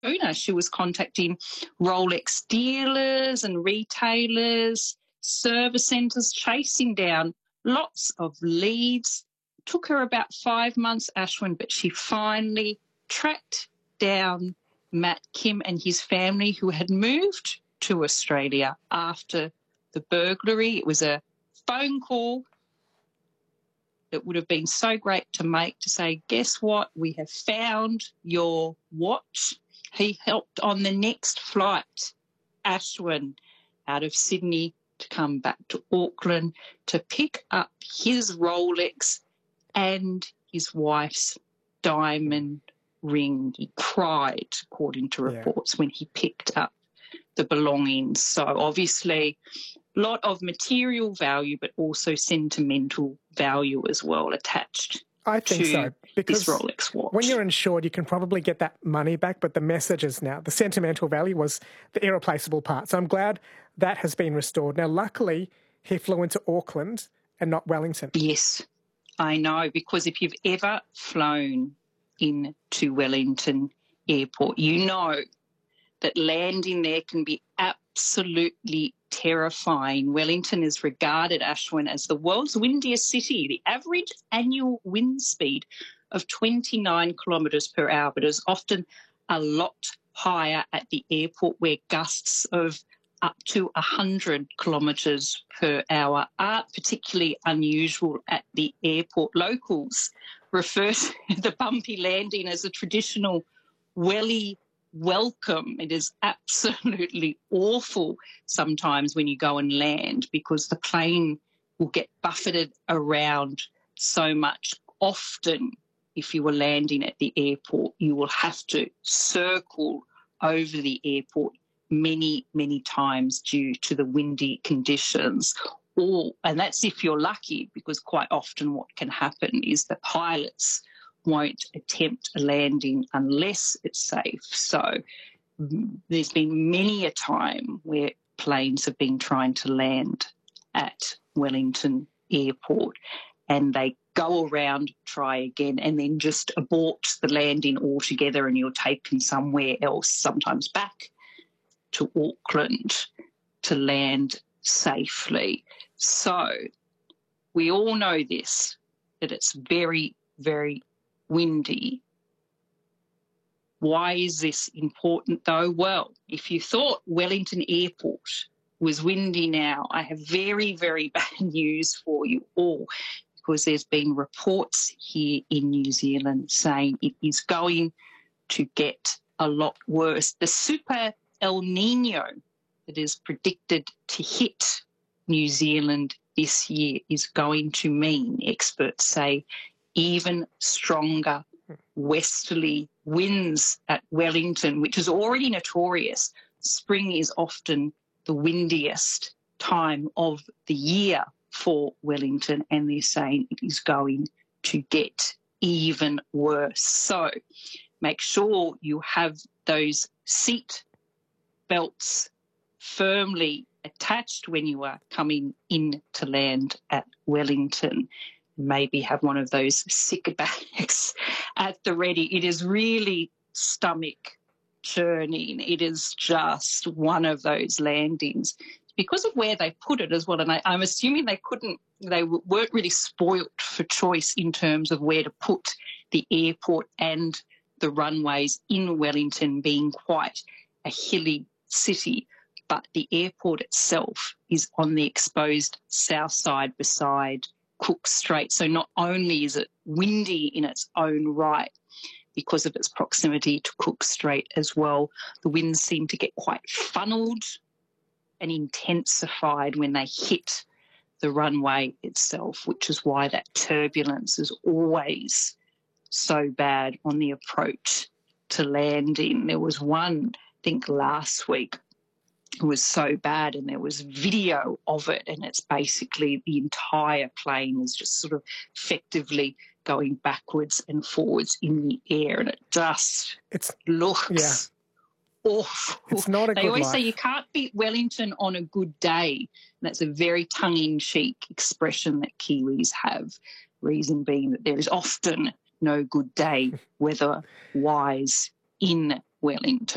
owner. She was contacting Rolex dealers and retailers, service centres, chasing down lots of leads. Took her about 5 months, Ashwin, but she finally tracked down Matt Kim and his family, who had moved to Australia after the burglary. It was a phone call that would have been so great to make, to say, guess what, we have found your watch. He helped on the next flight, Ashwin, out of Sydney to come back to Auckland to pick up his Rolex and his wife's diamond ring. He cried, according to reports, when he picked up the belongings. So obviously a lot of material value, but also sentimental value as well attached. I think so, because this Rolex watch. When you're insured, you can probably get that money back, but the messages now, the sentimental value was the irreplaceable part. So I'm glad that has been restored. Now, luckily, he flew into Auckland and not Wellington. Yes, I know, because if you've ever flown into Wellington Airport, you know that landing there can be absolutely terrifying. Wellington is regarded, Ashwin, as the world's windiest city. The average annual wind speed of 29 kilometres per hour, but is often a lot higher at the airport, where gusts of up to 100 kilometres per hour are particularly unusual at the airport. Locals refer to the bumpy landing as a traditional welly welcome. It is absolutely awful sometimes when you go and land, because the plane will get buffeted around so much. Often, if you were landing at the airport, you will have to circle over the airport many, many times due to the windy conditions. And that's if you're lucky, because quite often what can happen is the pilots won't attempt a landing unless it's safe. So there's been many a time where planes have been trying to land at Wellington Airport and they go around, try again, and then just abort the landing altogether, and you're taken somewhere else, sometimes back to Auckland to land safely. So we all know this, that it's very, very windy. Why is this important though? Well, if you thought Wellington Airport was windy now, I have very, very bad news for you all, because there's been reports here in New Zealand saying it is going to get a lot worse. The super El Nino that is predicted to hit New Zealand this year is going to mean, experts say, even stronger westerly winds at Wellington, which is already notorious. Spring is often the windiest time of the year for Wellington, and they're saying it is going to get even worse. So make sure you have those seat belts firmly attached when you are coming in to land at Wellington. Maybe have one of those sick bags at the ready. It is really stomach churning. It is just one of those landings because of where they put it as well. And I'm assuming they weren't really spoilt for choice in terms of where to put the airport and the runways in Wellington, being quite a hilly city. But the airport itself is on the exposed south side beside Cook Strait. So not only is it windy in its own right because of its proximity to Cook Strait as well, the winds seem to get quite funneled and intensified when they hit the runway itself, which is why that turbulence is always so bad on the approach to landing. There was one, I think last week, it was so bad, and there was video of it, and it's basically the entire plane is just sort of effectively going backwards and forwards in the air, and it just looks awful. It's not a They good always life. say you can't beat Wellington on a good day, and that's a very tongue-in-cheek expression that Kiwis have, reason being that there is often no good day weather-wise in Wellington.